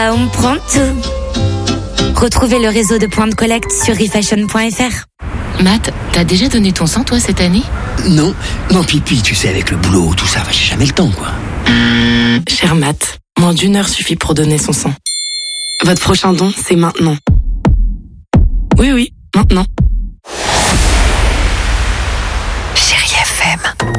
On prend tout. Retrouvez le réseau de points de collecte sur refashion.fr. Matt, t'as déjà donné ton sang, toi, cette année? Non, Pipi, tu sais, avec le boulot, tout ça, j'ai jamais le temps, quoi. Cher Matt, moins d'1 heure suffit pour donner son sang. Votre prochain don, c'est maintenant. Oui, maintenant.